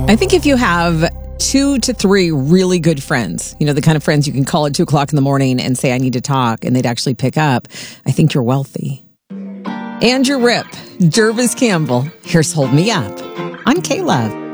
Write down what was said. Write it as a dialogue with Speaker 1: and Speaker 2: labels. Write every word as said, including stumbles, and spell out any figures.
Speaker 1: I think if you have two to three really good friends, you know, the kind of friends you can call at two o'clock in the morning and say, I need to talk, and they'd actually pick up, I think you're wealthy. Andrew Ripp, Jervis Campbell, here's Hold Me Up on K-Love.